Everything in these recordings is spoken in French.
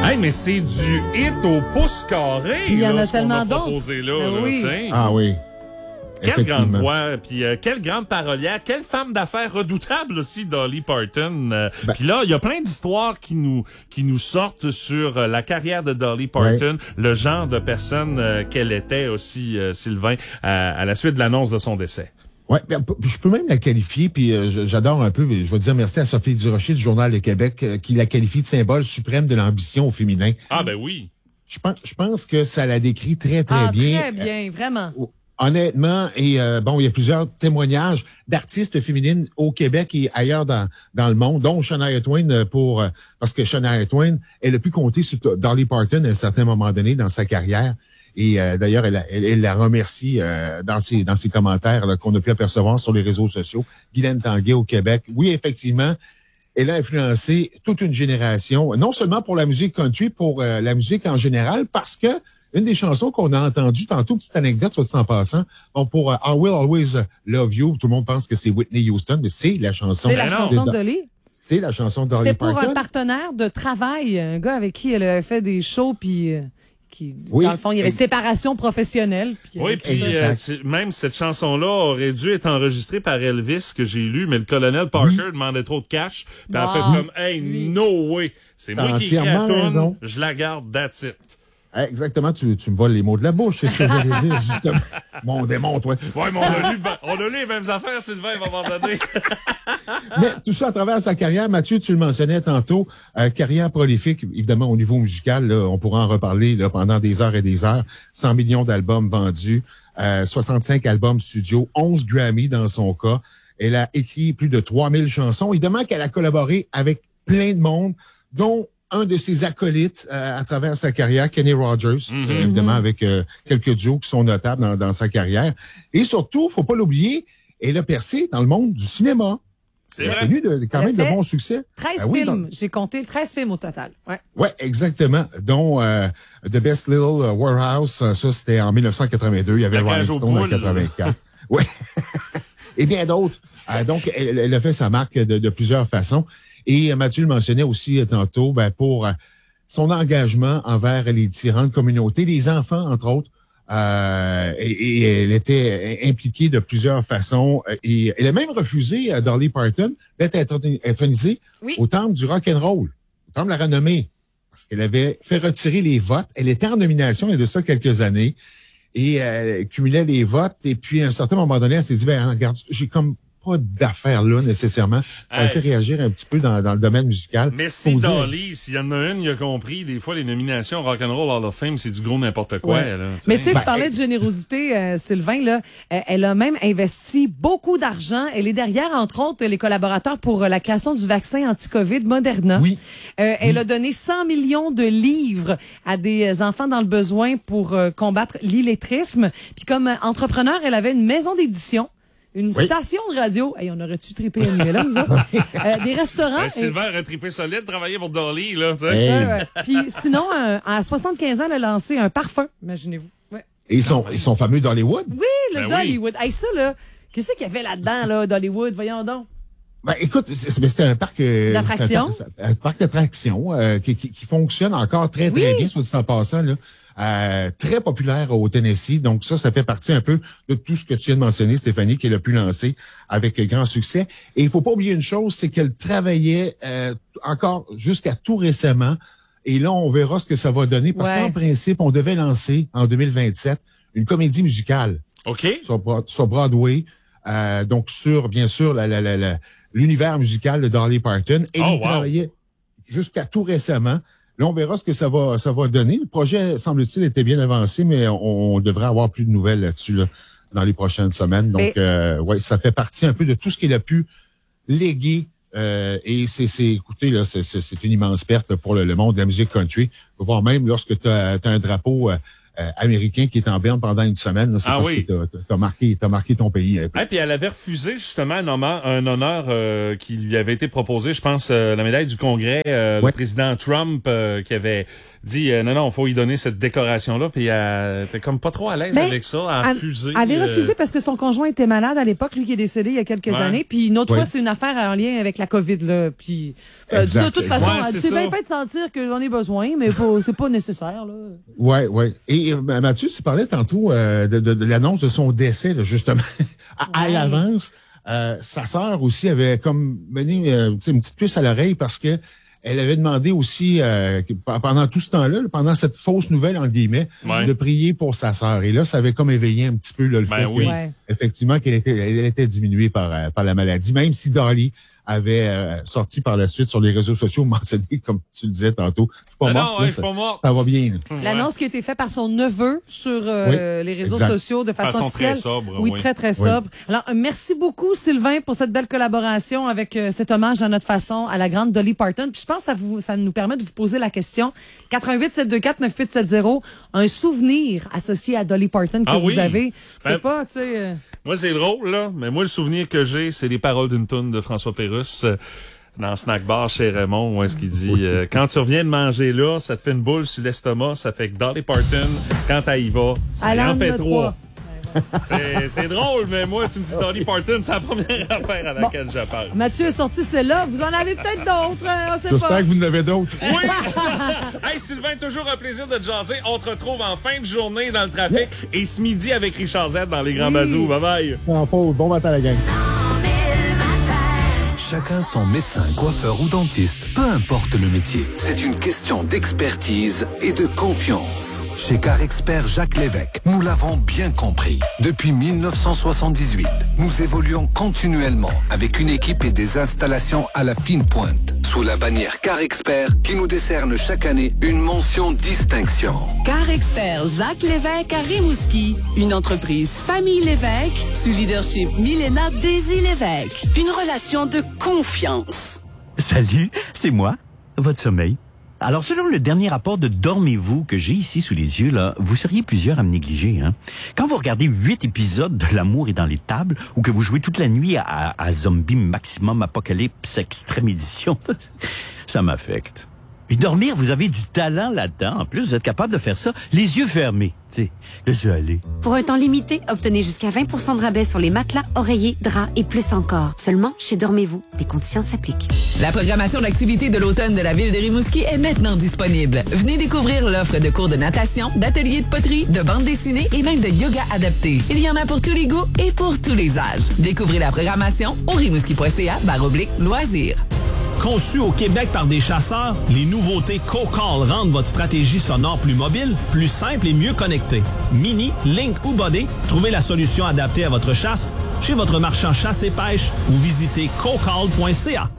Hey, mais c'est du hit au pouce carré. Il y en là, a ce qu'on tellement a d'autres. proposé là, Oui. tiens. Ah oui. Quelle grande voix, puis quelle grande parolière, quelle femme d'affaires redoutable aussi, Dolly Parton. Puis là, il y a plein d'histoires qui nous sortent sur la carrière de Dolly Parton, le genre de personne qu'elle était aussi, Sylvain, à la suite de l'annonce de son décès. Ouais, je peux même la qualifier, puis j'adore un peu, je vais dire merci à Sophie Durocher du Journal de Québec, qui la qualifie de symbole suprême de l'ambition au féminin. Ah ben oui. Je pense que ça la décrit très bien. Très bien, vraiment. Honnêtement, et il y a plusieurs témoignages d'artistes féminines au Québec et ailleurs dans le monde, dont Shania Twain parce que Shania Twain, elle a pu compter sur Dolly Parton à un certain moment donné dans sa carrière. Et d'ailleurs, elle la remercie dans ses commentaires là, qu'on a pu apercevoir sur les réseaux sociaux. Guylaine Tanguay au Québec. Oui, effectivement, elle a influencé toute une génération, non seulement pour la musique country, pour la musique en général, parce que une des chansons qu'on a entendues, tantôt, petite anecdote, soit dit en passant, pour I Will Always Love You, tout le monde pense que c'est Whitney Houston, mais c'est la chanson. C'est la chanson de Dolly. C'est la chanson de Dolly Parton. C'était pour un partenaire de travail, un gars avec qui elle a fait des shows, puis dans le fond, il y avait séparation professionnelle. Puis même cette chanson-là aurait dû être enregistrée par Elvis, que j'ai lu, mais le colonel Parker demandait trop de cash. Puis elle a fait comme, hey, no way. C'est moi qui écris la toune, je la garde, that's it. Exactement, tu me voles les mots de la bouche, c'est ce que j'allais dire, justement. Mon démon, toi. Ouais, mais on a lu les mêmes affaires, Sylvain, à un moment donné. Mais tout ça à travers sa carrière, Mathieu, tu le mentionnais tantôt, carrière prolifique, évidemment, au niveau musical, là, on pourra en reparler là, pendant des heures et des heures. 100 millions d'albums vendus, 65 albums studio, 11 Grammy dans son cas. Elle a écrit plus de 3000 chansons. Évidemment qu'elle a collaboré avec plein de monde, dont un de ses acolytes à travers sa carrière, Kenny Rogers, évidemment avec quelques duos qui sont notables dans sa carrière. Et surtout, faut pas l'oublier, elle a percé dans le monde du cinéma. C'est vrai. Connu quand même de bons succès. 13 films. J'ai compté 13 films au total. Ouais, exactement. Dont The Best Little Warehouse, ça c'était en 1982. Il y avait Rolling Stone en 84. Ouais. Et bien d'autres. Donc, elle a fait sa marque de plusieurs façons. Et Mathieu le mentionnait aussi tantôt, pour son engagement envers les différentes communautés, les enfants, entre autres. Et elle était impliquée de plusieurs façons. Et elle a même refusé, Dolly Parton, d'être intronisée au temple du rock'n'roll, au temple de la renommée, parce qu'elle avait fait retirer les votes. Elle était en nomination il y a de ça quelques années, et elle cumulait les votes. Et puis, à un certain moment donné, elle s'est dit, regarde, j'ai comme pas d'affaires là, nécessairement. Ça a fait réagir un petit peu dans le domaine musical. Mais si Dolly, s'il y en a une, il a compris, des fois, les nominations Rock'n'Roll Hall of Fame, c'est du gros n'importe quoi. Ouais. Là, mais tu sais, tu parlais de générosité, Sylvain, là. Elle a même investi beaucoup d'argent. Elle est derrière, entre autres, les collaborateurs pour la création du vaccin anti-COVID Moderna. Oui. Elle a donné 100 millions de livres à des enfants dans le besoin pour combattre l'illettrisme. Puis comme entrepreneur, elle avait une maison d'édition. Une station de radio. Hey, on aurait-tu trippé à là, nous autres? Des restaurants. Sylvain aurait trippé solide, travailler pour Dolly, là, tu sais. Puis sinon, à 75 ans, elle a lancé un parfum, imaginez-vous. Ouais. Et ils sont fameux d'Hollywood? Oui, le Dollywood. Hey, ça, là, qu'est-ce qu'il y avait là-dedans, là, d'Hollywood? Voyons donc. Écoute, c'était un parc d'attractions. Un parc d'attractions qui fonctionne encore très bien, soit dit en passant, là. Très populaire au Tennessee. Donc ça fait partie un peu de tout ce que tu viens de mentionner, Stéphanie, qu'elle a pu lancer avec grand succès. Et il faut pas oublier une chose, c'est qu'elle travaillait encore jusqu'à tout récemment. Et là, on verra ce que ça va donner. Parce qu'en principe, on devait lancer en 2027 une comédie musicale. OK. Sur Broadway. Donc sur, bien sûr, l'univers musical de Dolly Parton. Et il travaillait jusqu'à tout récemment. Là, on verra ce que ça va donner. Le projet, semble-t-il, était bien avancé, mais on devrait avoir plus de nouvelles là-dessus là, dans les prochaines semaines. Donc, ça fait partie un peu de tout ce qu'il a pu léguer. Et écoutez, là, c'est une immense perte pour le monde de la musique country. On peut voir même lorsque tu as un drapeau américain qui est en berne pendant une semaine. Là, c'est parce que t'as marqué ton pays. Et puis elle avait refusé justement un honneur qui lui avait été proposé, je pense, la médaille du Congrès, le président Trump qui avait dit non, faut y donner cette décoration-là. Puis elle était comme pas trop à l'aise avec ça, à refuser. Elle avait refusé parce que son conjoint était malade à l'époque, lui qui est décédé il y a quelques années. Puis une autre fois, c'est une affaire en lien avec la COVID. Là. Puis de toute façon, elle s'est bien fait sentir que j'en ai besoin, mais c'est pas nécessaire. Là. Ouais. Et Mathieu, tu parlais tantôt de l'annonce de son décès, là, justement, à l'avance. Sa sœur aussi avait comme mené une petite puce à l'oreille parce que elle avait demandé aussi, pendant tout ce temps-là, pendant cette fausse nouvelle, en guillemets, de prier pour sa sœur. Et là, ça avait comme éveillé un petit peu là, le fait effectivement qu'elle était diminuée par la maladie, même si Dolly avait sorti par la suite sur les réseaux sociaux mentionné, comme tu le disais tantôt. Je suis pas mort. Ça va bien. L'annonce qui a été faite par son neveu sur les réseaux sociaux de façon officielle. Très sobre. Oui, très sobre. Alors, merci beaucoup, Sylvain, pour cette belle collaboration avec cet hommage à notre façon à la grande Dolly Parton. Puis je pense que ça nous permet de vous poser la question. 88-724-9870, un souvenir associé à Dolly Parton que vous avez. C'est pas, tu sais... Moi, c'est drôle, là, mais moi, le souvenir que j'ai, c'est les paroles d'une toune de François Pérusse dans Snack Bar chez Raymond, où est-ce qu'il dit quand tu reviens de manger là, ça te fait une boule sur l'estomac, ça fait que Dolly Parton, quand elle y va, ça en fait 3. C'est drôle, mais moi, tu me dis Dolly Parton, c'est la première affaire à laquelle je parle. Mathieu a sorti celle-là. Vous en avez peut-être d'autres. On sait J'espère que vous en avez d'autres. Oui! Hey, Sylvain, toujours un plaisir de te jaser. On te retrouve en fin de journée dans le trafic et ce midi avec Richard Z dans les Grands Bazous. Bye-bye. Sans faute. Bon matin, la gang. Chacun son médecin, coiffeur ou dentiste, peu importe le métier. C'est une question d'expertise et de confiance. Chez CarExpert Jacques Lévesque, nous l'avons bien compris. Depuis 1978, nous évoluons continuellement avec une équipe et des installations à la fine pointe. Sous la bannière CarExpert qui nous décerne chaque année une mention distinction. CarExpert Jacques Lévesque à Rimouski. Une entreprise famille Lévesque sous leadership Milena Daisy Lévesque. Une relation de confiance. Salut, c'est moi, votre sommeil. Alors, selon le dernier rapport de Dormez-vous que j'ai ici sous les yeux, là, vous seriez plusieurs à me négliger. Hein? Quand vous regardez 8 épisodes de L'amour est dans les tables ou que vous jouez toute la nuit à Zombie Maximum Apocalypse Extrême Édition, ça m'affecte. Et dormir, vous avez du talent là-dedans. En plus, vous êtes capable de faire ça les yeux fermés. Tu sais, laissez aller. Pour un temps limité, obtenez jusqu'à 20% de rabais sur les matelas, oreillers, draps et plus encore. Seulement chez Dormez-vous. Les conditions s'appliquent. La programmation d'activités de l'automne de la ville de Rimouski est maintenant disponible. Venez découvrir l'offre de cours de natation, d'ateliers de poterie, de bande dessinée et même de yoga adapté. Il y en a pour tous les goûts et pour tous les âges. Découvrez la programmation au rimouski.ca/loisirs. Conçus au Québec par des chasseurs, les nouveautés CoCall rendent votre stratégie sonore plus mobile, plus simple et mieux connectée. Mini, Link ou Body, trouvez la solution adaptée à votre chasse chez votre marchand chasse et pêche ou visitez cocall.ca.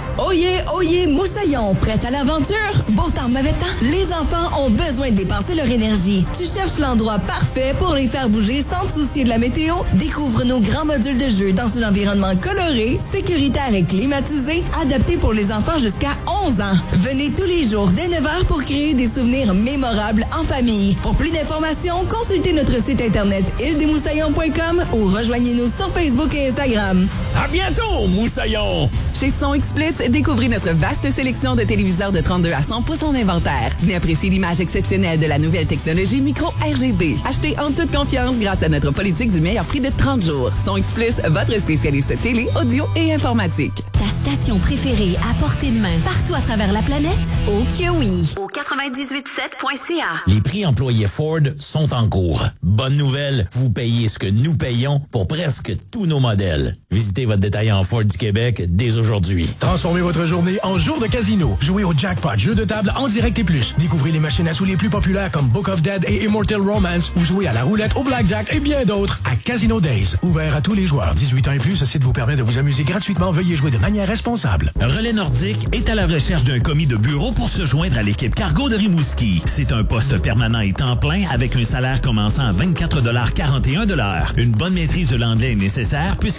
Oyez, Moussaillon, prête à l'aventure? Beau temps, mauvais temps, les enfants ont besoin de dépenser leur énergie. Tu cherches l'endroit parfait pour les faire bouger sans te soucier de la météo? Découvre nos grands modules de jeu dans un environnement coloré, sécuritaire et climatisé, adapté pour les enfants jusqu'à 11 ans. Venez tous les jours dès 9h pour créer des souvenirs mémorables en famille. Pour plus d'informations, consultez notre site internet îledesmoussaillons.com ou rejoignez-nous sur Facebook et Instagram. À bientôt, Moussaillon! Chez Son Explice, découvrez notre vaste sélection de téléviseurs de 32 à 100 pouces en inventaire. Venez apprécier l'image exceptionnelle de la nouvelle technologie micro RGB. Achetez en toute confiance grâce à notre politique du meilleur prix de 30 jours. Son Explice, votre spécialiste télé, audio et informatique. Ta station préférée à portée de main partout à travers la planète? Oh que oui! Au 98.7.ca. Les prix employés Ford sont en cours. Bonne nouvelle, vous payez ce que nous payons pour presque tous nos modèles. Visitez votre détaillant Ford du Québec dès aujourd'hui. Transformez votre journée en jour de casino. Jouez au jackpot, jeu de table en direct et plus. Découvrez les machines à sous les plus populaires comme Book of Dead et Immortal Romance ou jouez à la roulette, au blackjack et bien d'autres à Casino Days. Ouvert à tous les joueurs. 18 ans et plus, ce site vous permet de vous amuser gratuitement. Veuillez jouer de manière responsable. Relais Nordique est à la recherche d'un commis de bureau pour se joindre à l'équipe cargo de Rimouski. C'est un poste permanent et temps plein avec un salaire commençant à 24,41 $. Une bonne maîtrise de l'anglais est nécessaire puisque ce poste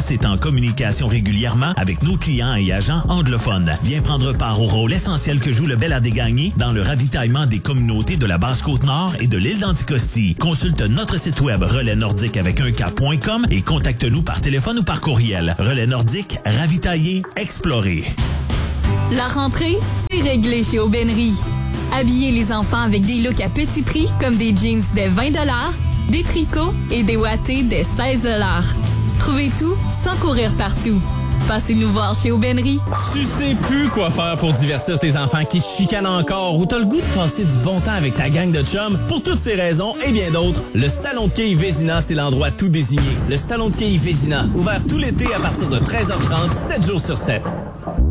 Poste est en communication régulièrement avec nos clients et agents anglophones. Viens prendre part au rôle essentiel que joue le Bel Ade Gagné dans le ravitaillement des communautés de la Basse-Côte-Nord et de l'île d'Anticosti. Consulte notre site web relaisnordique.com et contacte-nous par téléphone ou par courriel. Relais Nordique, ravitailler, explorer. La rentrée, c'est réglé chez Aubainerie. Habillez les enfants avec des looks à petit prix comme des jeans dès 20 $, des tricots et des wattés dès 16 $. Trouvez tout sans courir partout. Passez nous voir chez Aubainerie. Tu sais plus quoi faire pour divertir tes enfants qui se chicanent encore ou t'as le goût de passer du bon temps avec ta gang de chums? Pour toutes ces raisons et bien d'autres, le Salon de quilles Vézina, c'est l'endroit tout désigné. Le Salon de quilles Vézina, ouvert tout l'été à partir de 13h30, 7 jours sur 7.